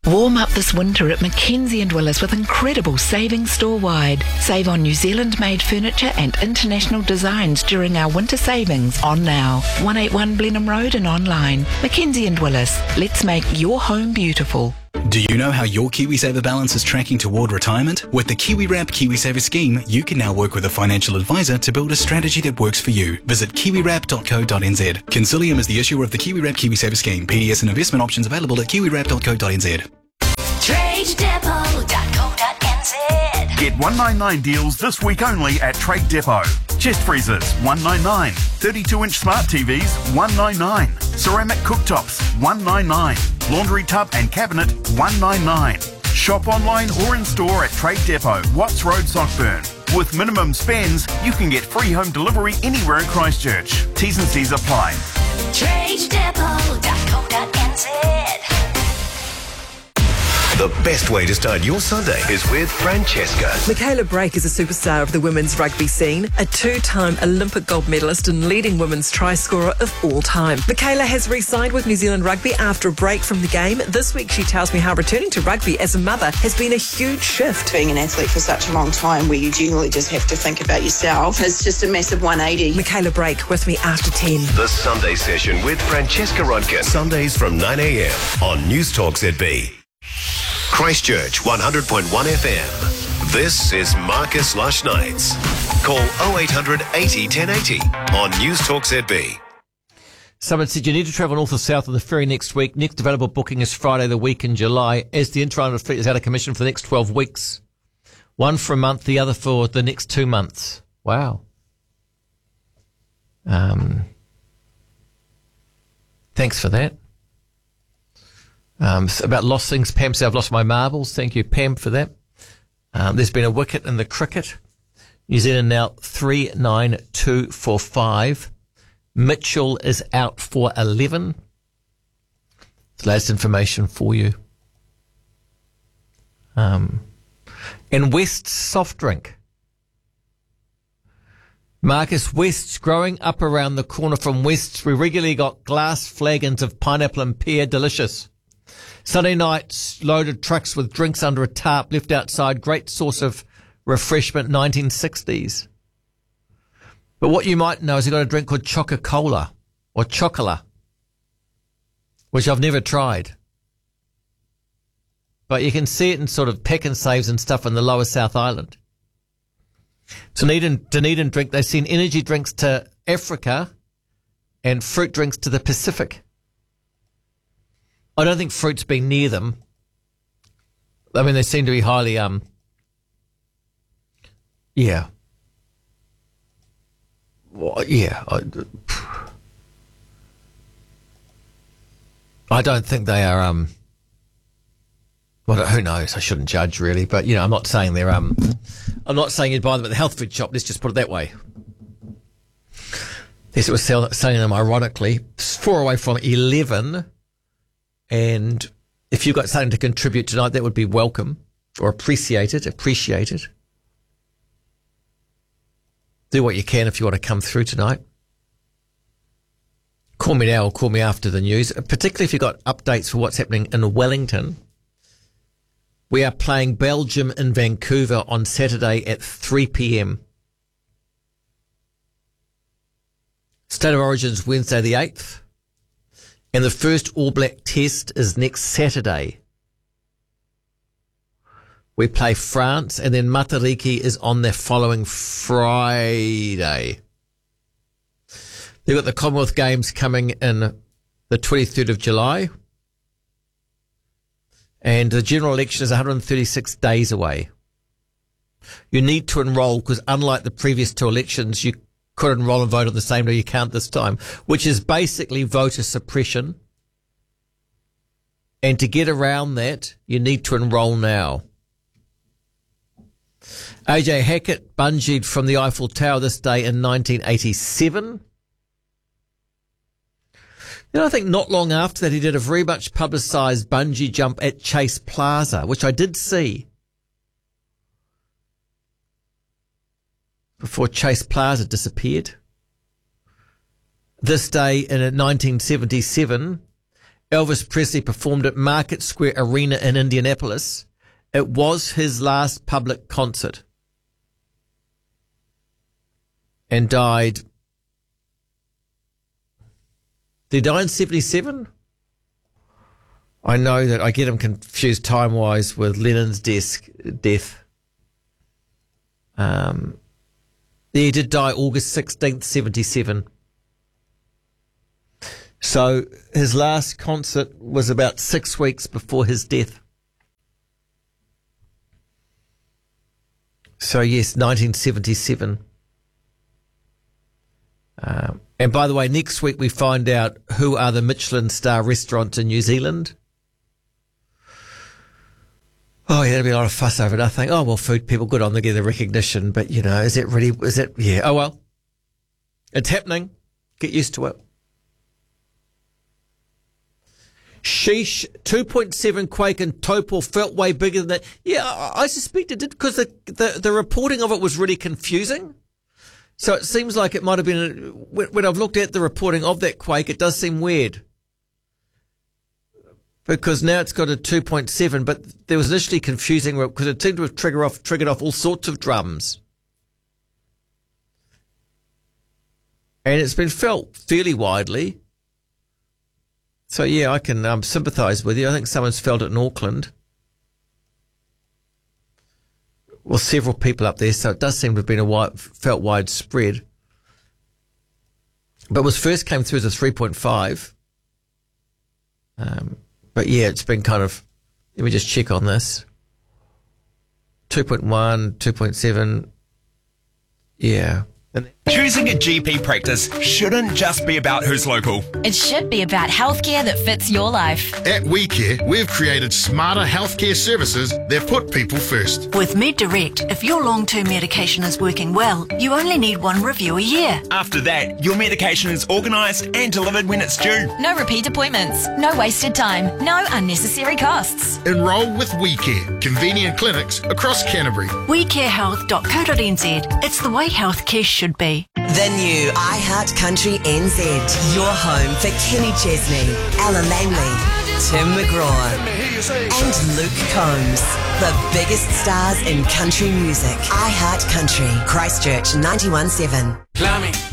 Warm up this winter at Mackenzie & Willis with incredible savings store-wide. Save on New Zealand-made furniture and international designs during our winter savings on now. 181 Blenheim Road and online. Mackenzie & Willis. Let's make your home beautiful. Do you know how your KiwiSaver balance is tracking toward retirement? With the KiwiWrap KiwiSaver scheme, you can now work with a financial advisor to build a strategy that works for you. Visit kiwiwrap.co.nz. Consilium is the issuer of the KiwiWrap KiwiSaver scheme. PDS and investment options available at kiwiwrap.co.nz. TradeDepot.co.nz. Get 199 deals this week only at Trade Depot. Chest freezers, $199. 32-inch smart TVs, $199. Ceramic cooktops, $199. Laundry tub and cabinet, $199. Shop online or in store at Trade Depot, Watts Road, Sockburn. With minimum spends, you can get free home delivery anywhere in Christchurch. T's and C's apply. TradeDepot.co.nz. The best way to start your Sunday is with Francesca. Michaela Brake is a superstar of the women's rugby scene, a two-time Olympic gold medalist and leading women's try scorer of all time. Michaela has re-signed with New Zealand Rugby after a break from the game. This week she tells me how returning to rugby as a mother has been a huge shift. Being an athlete for such a long time where you generally just have to think about yourself, it's just a massive 180. Michaela Brake with me after 10. The Sunday Session with Francesca Rudkin. Sundays from 9 a.m. on News Talk ZB. Christchurch 100.1 FM. This is Marcus Lush Nights. Call 0800 80 1080 on News Talk ZB. Someone said you need to travel north or south on the ferry next week. Next available booking is Friday the week in July, as the Inter-Island fleet is out of commission for the next 12 weeks. One for a month, the other for the next 2 months. Wow. Thanks for that. About lost things, Pam said, I've lost my marbles. Thank you, Pam, for that. There's been a wicket in the cricket. New Zealand now 3-9-2-4-5. Mitchell is out for 11. It's latest information for you. And West's soft drink. Marcus, West's growing up around the corner from West's. We regularly got glass flagons of pineapple and pear, delicious. Sunday nights, loaded trucks with drinks under a tarp left outside. Great source of refreshment, 1960s. But what you might know is they've got a drink called Choca-Cola or Chocola, which I've never tried. But you can see it in sort of Peck and Saves and stuff in the lower South Island. Dunedin drink, they send energy drinks to Africa and fruit drinks to the Pacific. I don't think fruit's been near them. I mean, they seem to be highly, yeah. Well, yeah. I don't think they are, well, who knows? I shouldn't judge really, but, I'm not saying they're, I'm not saying you'd buy them at the health food shop. Let's just put it that way. Yes, it was selling them ironically. 4 away from 11. And if you've got something to contribute tonight, that would be welcome or appreciated. Do what you can if you want to come through tonight. Call me now or call me after the news, particularly if you've got updates for what's happening in Wellington. We are playing Belgium in Vancouver on Saturday at 3 p.m. State of Origin's Wednesday the 8th. And the first All Black test is next Saturday. We play France, and then Matariki is on the following Friday. They've got the Commonwealth Games coming in the 23rd of July. And the general election is 136 days away. You need to enrol because unlike the previous 2 elections, you could enrol and vote on the same day. You can't this time, which is basically voter suppression. And to get around that, you need to enrol now. AJ Hackett bungeed from the Eiffel Tower this day in 1987. Then I think not long after that, he did a very much publicised bungee jump at Chase Plaza, which I did see. Before Chase Plaza disappeared. This day in 1977, Elvis Presley performed at Market Square Arena in Indianapolis. It was his last public concert. And died. Did he die in 1977? I know that I get him confused time-wise with Lennon's death. He did die August 16th, 1977. So his last concert was about 6 weeks before his death. So yes, 1977. And by the way, next week we find out who are the Michelin star restaurants in New Zealand. Oh, yeah, there'll be a lot of fuss over nothing. Oh, well, food people, good on, they get the recognition. But, you know, yeah, oh, well. It's happening. Get used to it. Sheesh, 2.7 quake in Taupo felt way bigger than that. Yeah, I suspect it did because the reporting of it was really confusing. So it seems like it might have been, when I've looked at the reporting of that quake, it does seem weird. Because now it's got a 2.7, but there was initially confusing because it seemed to have triggered off all sorts of drums. And it's been felt fairly widely. So, yeah, I can sympathise with you. I think someone's felt it in Auckland. Well, several people up there, so it does seem to have been felt widespread. But it first came through as a 3.5. But, yeah, it's been kind of, let me just check on this. 2.1, 2.7, yeah. Choosing a GP practice shouldn't just be about who's local. It should be about healthcare that fits your life. At WeCare, we've created smarter healthcare services that put people first. With MedDirect, if your long-term medication is working well, you only need one review a year. After that, your medication is organised and delivered when it's due. No repeat appointments, no wasted time, no unnecessary costs. Enrol with WeCare, convenient clinics across Canterbury. WeCareHealth.co.nz. It's the way healthcare should be. The new iHeart Country NZ. Your home for Kenny Chesney, Ella Langley, Tim McGraw, and Luke Combs. The biggest stars in country music. iHeart Country, Christchurch 91.7.